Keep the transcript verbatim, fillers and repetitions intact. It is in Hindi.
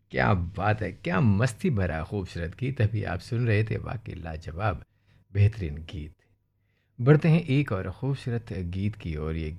क्या बात है! क्या मस्ती भरा खूबसूरत गीत अभी आप सुन रहे थे, वाक़ई लाजवाब बेहतरीन गीत। बढ़ते हैं एक और खूबसूरत गीत की ओर। ये